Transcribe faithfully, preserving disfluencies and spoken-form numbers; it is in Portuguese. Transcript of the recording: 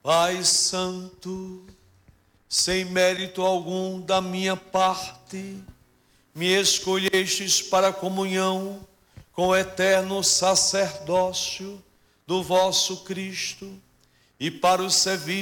Pai Santo, sem mérito algum da minha parte, me escolhestes para a comunhão com o eterno sacerdócio do vosso Cristo e para o serviço